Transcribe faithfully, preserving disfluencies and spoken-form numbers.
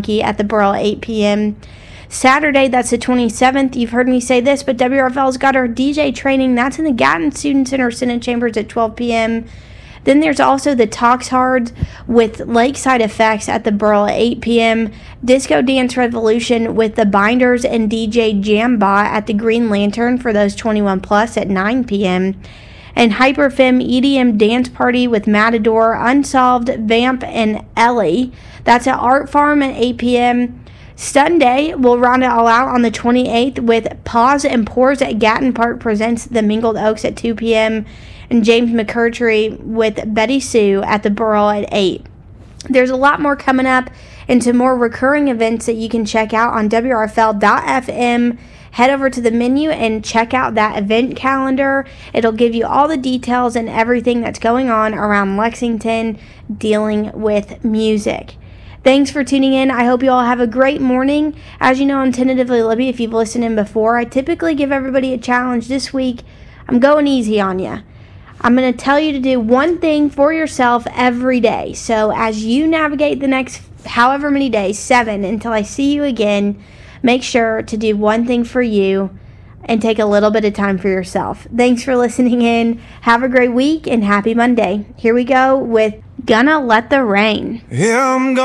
Monkey at the Burl at eight p.m. Saturday, that's the twenty-seventh. You've heard me say this, but W R F L's got our D J training. That's in the Gatton Student Center, Senate Chambers at twelve p.m. Then there's also the Talks Hard with Lakeside Effects at the Burl at eight p.m. Disco Dance Revolution with the Binders and D J Jambot at the Green Lantern for those twenty-one plus at nine p.m. And Hyperfem E D M Dance Party with Matador, Unsolved, Vamp, and Ellie. That's at Art Farm at eight p.m. Sunday, we'll round it all out on the twenty-eighth with Pause and Pours at Gatton Park presents the Mingled Oaks at two p.m. and James McCurtry with Betty Sue at the Burl at eight. There's a lot more coming up and some more recurring events that you can check out on W R F L dot F M. Head over to the menu and check out that event calendar. It'll give you all the details and everything that's going on around Lexington dealing with music. Thanks for tuning in. I hope you all have a great morning. As you know, I'm Tentatively Libby. If you've listened in before, I typically give everybody a challenge. This week, I'm going easy on you. I'm going to tell you to do one thing for yourself every day. So as you navigate the next however many days, seven, until I see you again, make sure to do one thing for you and take a little bit of time for yourself. Thanks for listening in. Have a great week and happy Monday. Here we go with Gonna Let the Rain. Yeah, I'm gonna